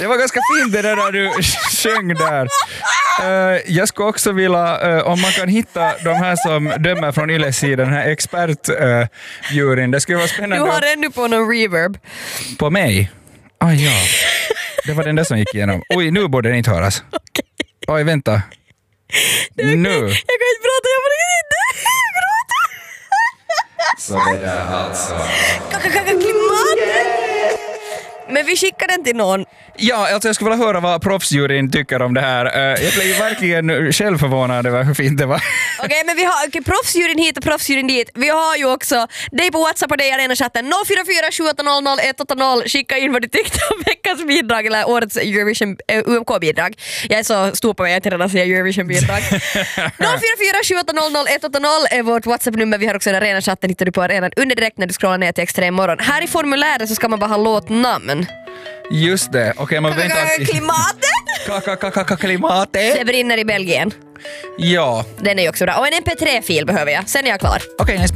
Det var ganska fint det där du sjöng där. Jag skulle också vilja, om man kan hitta de här som dömer från Yle-sidan, den här expertjuryn. Det skulle vara spännande. Du har ännu på någon reverb. På mig? Ja. Det var den där som gick igenom. Oj, nu borde den inte höras. Okej. Oj, vänta. Nu. Jag kan inte prata, jag får inte gråta. Så det där alltså. Klimat. Men vi skickar den till någon. Ja, alltså jag skulle vilja höra vad proffsjuryn tycker om det här. Jag blev ju verkligen själv förvånad över hur fint det var. Okej, men vi har proffsjuryn hit och proffsjuryn dit. Vi har ju också dig på WhatsApp och dig i Arena-chatten 044 700 180. Skicka in vad du tyckte om veckans bidrag eller årets Eurovision UMK-bidrag. Jag är så stor på mig att jag redan säger Eurovision-bidrag. 044 700 180 är vårt WhatsApp-nummer. Vi har också en Arena-chatten, hittar du på arenan under direkt när du scrollar ner till Extra imorgon. Här i formuläret så ska man bara ha låtnamn. Just det. Okej, man väntar. Klimatet! Klimatet. Det brinner i Belgien. Ja. Den är ju också bra. Och en MP3-fil behöver jag. Sen är jag klar. Okej,